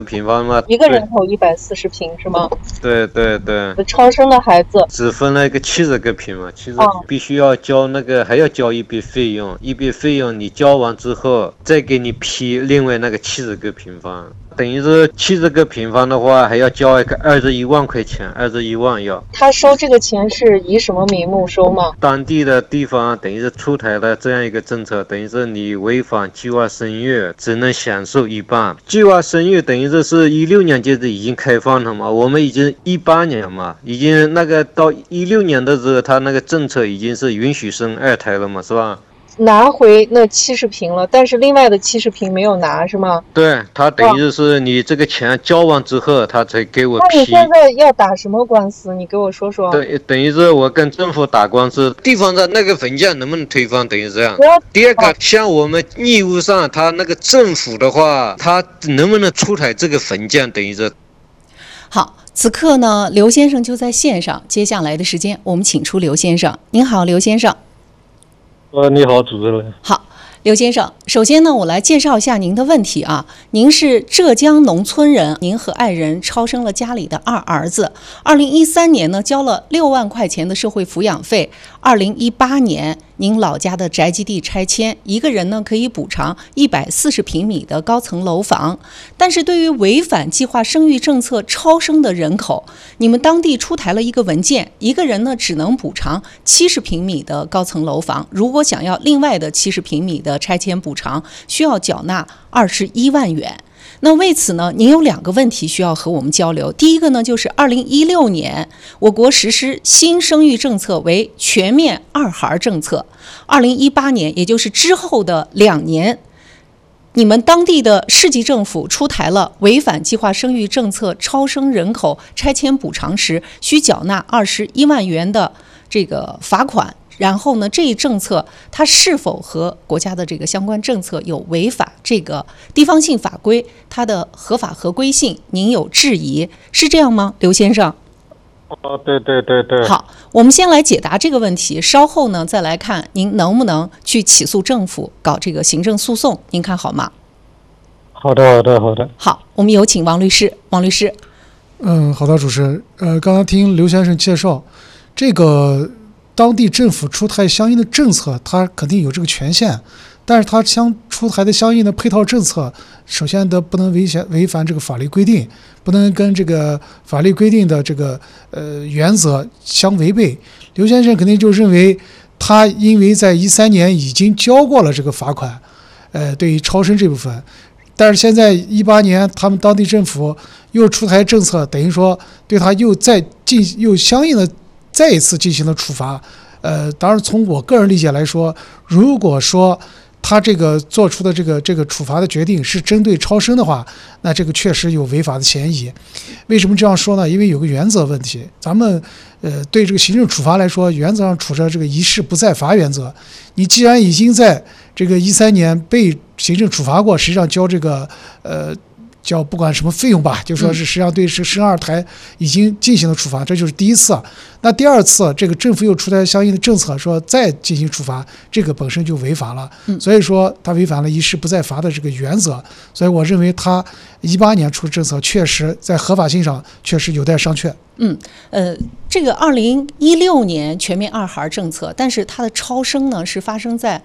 平方嘛， 一个人口140平是吗？ 对对对， 超生的孩子只分了一个70个平嘛，70个平必须要交还要交一笔费用，你交完之后再给你批另外那个70个平方。等于是70个平方的话，还要交一个21万块钱，21万要。 他收这个钱是以什么名目收吗？ 当地的地方等于是出台了这样一个政策，等于是你违反计划生育只能享受一半。计划生育等于是16年就是已经开放了嘛，我们已经18年嘛，已经那个到16年的时候，他那个政策已经是允许生2胎了嘛，是吧？ 拿回那70平了，但是另外的70平没有拿是吗？ 对，他等于是你这个钱交完之后，他才给我批。 那你现在要打什么官司？你给我说说。 对，等于是我跟政府打官司，地方的那个文件能不能推翻？等于这样。第二个，像我们义务上，他那个政府的话，他能不能出台这个文件？等于是。 好，此刻呢，刘先生就在线上。接下来的时间，我们请出刘先生。您好，刘先生。 你好，主持人。 好，刘先生，首先呢，我来介绍一下您的问题啊。您是浙江农村人，您和爱人超生了家里的2儿子。2013年呢，交了6万块钱的社会抚养费。2018年，您老家的宅基地拆迁，一个人呢可以补偿140平米的高层楼房。但是对于违反计划生育政策超生的人口，你们当地出台了一个文件，一个人呢只能补偿70平米的高层楼房，如果想要另外的70平米的拆迁补偿，需要缴纳21万元。那为此呢，您有2个问题需要和我们交流。第一个呢，就是2016年我国实施新生育政策为全面2孩政策，2018年也就是之后的2年，你们当地的市级政府出台了违反计划生育政策超生人口拆迁补偿时需缴纳21万元的这个罚款。然后呢，这一政策它是否和国家的这个相关政策有违反这个地方性法规它的合法合规性，您有质疑，是这样吗，刘先生？ 对。 好，我们先来解答这个问题，稍后呢再来看您能不能去起诉政府搞这个行政诉讼，您看好吗？ 好的。 好，我们有请王律师。王律师。 好的，主持人。刚刚听刘先生介绍，这个当地政府出台相应的政策，它肯定有这个权限，但是它出台的相应的配套政策，首先不能违反这个法律规定，不能跟这个法律规定的这个原则相违背。刘先生肯定就认为，他因为在13年已经交过了这个罚款，对于超生这部分，但是现在18年他们当地政府又出台政策，等于说对他又相应的再一次进行了处罚。当然从我个人理解来说，如果说他这个做出的这个处罚的决定是针对超生的话，那这个确实有违法的嫌疑。为什么这样说呢？因为有个原则问题，咱们对这个行政处罚来说，原则上处着这个一事不再罚原则。你既然已经在这个13年被行政处罚过，实际上交这个叫不管什么费用吧，就说是实际上对生2胎已经进行了处罚，这就是第一次。那第二次，这个政府又出台相应的政策，说再进行处罚，这个本身就违法了。所以说他违反了一事不再罚的这个原则。所以我认为他18年出的政策确实在合法性上确实有待商榷。 这个2016年全面2孩政策，但是它的超生呢是发生在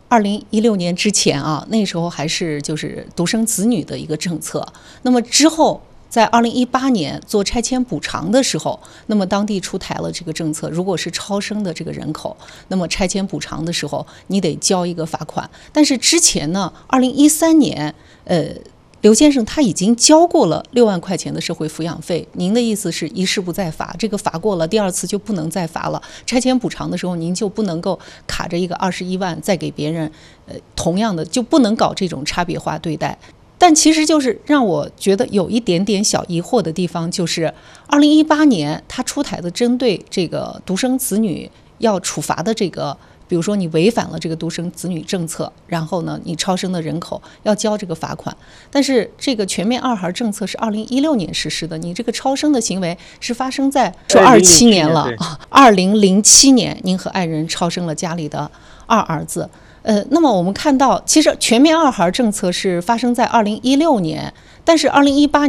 2016年之前啊，那时候还是就是独生子女的一个政策。那么之后在2018年做拆迁补偿的时候，那么当地出台了这个政策，如果是超生的这个人口，那么拆迁补偿的时候你得交一个罚款。但是之前呢，2013年刘先生他已经交过了6万块钱的社会抚养费，您的意思是一事不再罚，这个罚过了，第2次就不能再罚了。拆迁补偿的时候，您就不能够卡着一个21万再给别人，同样的就不能搞这种差别化对待。但其实就是让我觉得有一点点小疑惑的地方，就是2018年他出台的针对这个独生子女要处罚的这个，比如说你违反了这个独生子女政策，然后呢你超生的人口要交这个罚款。但是这个全面2孩政策是2016年实施的，你这个超生的行为是发生在27年了。2007年您和爱人超生了家里的2儿子。 那么我们看到，其实全面二孩政策是发生在2016年，但是2018